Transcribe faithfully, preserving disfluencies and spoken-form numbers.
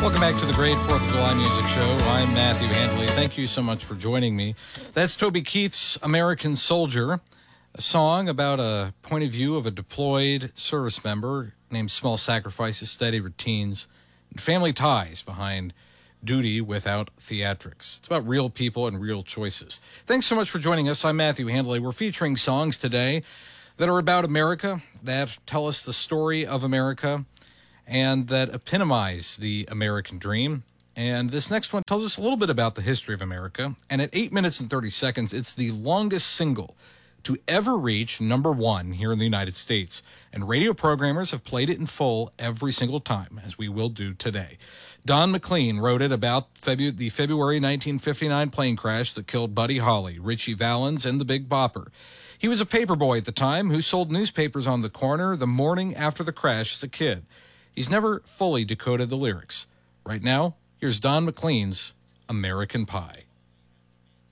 Welcome back to the Great fourth of July Music Show. I'm Matthew Handley. Thank you so much for joining me. That's Toby Keith's American Soldier, a song about a point of view of a deployed service member named Small Sacrifices, Steady Routines, and family ties behind duty without theatrics. It's about real people and real choices. Thanks so much for joining us. I'm Matthew Handley. We're featuring songs today that are about America, that tell us the story of America, and that epitomize the American dream. And this next one tells us a little bit about the history of America. And at eight minutes and thirty seconds, it's the longest single to ever reach number one here in the United States. And radio programmers have played it in full every single time, as we will do today. Don McLean wrote it about Febu- the February nineteen fifty-nine plane crash that killed Buddy Holly, Richie Valens, and the Big Bopper. He was a paperboy at the time who sold newspapers on the corner the morning after the crash as a kid. He's never fully decoded the lyrics. Right now, here's Don McLean's American Pie.